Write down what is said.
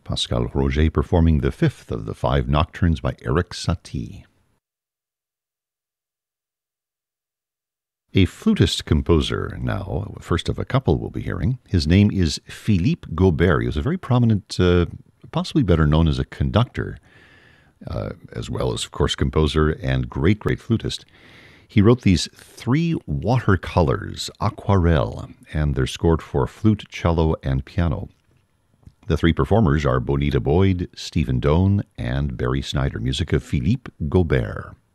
Pascal Roger performing the fifth of the five nocturnes by Erik Satie. A flutist composer now, first of a couple we'll be hearing. His name is Philippe Gaubert. He was a very prominent, possibly better known as a conductor, as well as, of course, composer and great flutist. He wrote these three watercolors, Aquarelle, and they're scored for flute, cello, and piano. The three performers are Bonita Boyd, Stephen Doane, and Barry Snyder. Music of Philippe Gaubert.